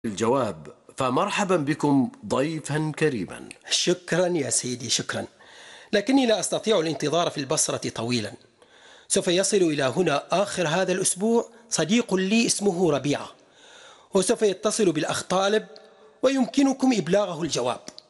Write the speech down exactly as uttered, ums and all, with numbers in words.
الجواب، فمرحبا بكم ضيفا كريما. شكرا يا سيدي، شكرا، لكني لا أستطيع الانتظار في البصرة طويلا. سوف يصل إلى هنا آخر هذا الأسبوع صديق لي اسمه ربيعة، وسوف يتصل بالأخ طالب ويمكنكم إبلاغه الجواب.